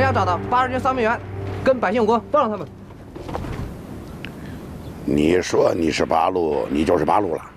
要找到80斤桑蜜园，跟百姓有关，放了他们。 你说你是八路，你就是八路了。